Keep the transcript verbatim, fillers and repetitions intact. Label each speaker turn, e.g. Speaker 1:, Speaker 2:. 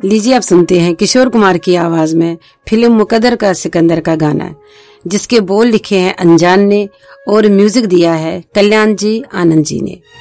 Speaker 1: लीजिए आप सुनते हैं किशोर कुमार की आवाज में फिल्म मुकद्दर का सिकंदर का गाना, जिसके बोल लिखे हैं अनजान ने और म्यूजिक दिया है कल्याण जी आनंद जी ने।